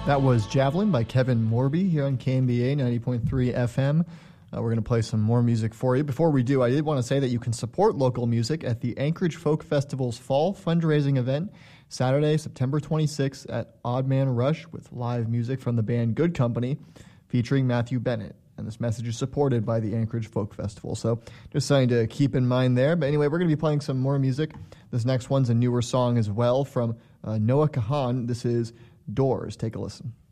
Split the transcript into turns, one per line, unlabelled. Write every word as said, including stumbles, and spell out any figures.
That was Javelin by Kevin Morby here on K M B A ninety point three F M. Uh, we're going to play some more music for you. Before we do, I did want to say that you can support local music at the Anchorage Folk Festival's fall fundraising event, Saturday, September twenty-sixth at Odd Man Rush with live music from the band Good Company featuring Matthew Bennett. And this message is supported by the Anchorage Folk Festival. So just something to keep in mind there. But anyway, we're going to be playing some more music. This next one's a newer song as well from uh, Noah Kahan. This is Doors. Take a listen.